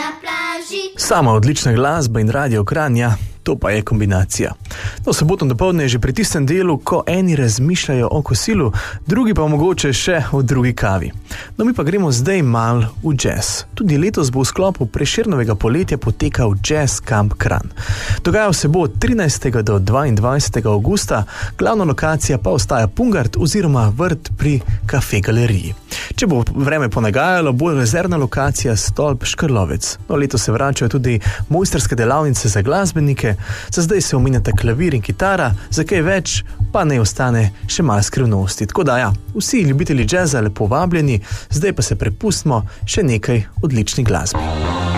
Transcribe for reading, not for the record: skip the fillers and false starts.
na plaži. Sama odlična glasba in Radio Kranja, to pa je kombinacija. No, soboto dopoldne je že pri tistem delu, ko eni razmišljajo o kosilu, drugi pa mogoče še o drugi kavi. No, mi pa gremo zdaj mal v jazz. Tudi letos bo v sklopu Prešernovega poletja potekal Jazz Camp Kranj. Dogajal se bo od 13. do 22. augusta, glavna lokacija pa ostaja Pungart oziroma vrt pri Kafe Galeriji. Če bo vreme ponagajalo, bo rezervna lokacija Stolp Škrlovec. No, letos se vračajo tudi mojstrske delavnice za glasbenike, za zdaj se omenjata klavir in kitara, za kaj več pa ne ostane še malo skrivnosti. Tako da ja, vsi ljubitelji jazza lepo vabljeni, zdaj pa se prepustimo še nekaj odličnih glasb.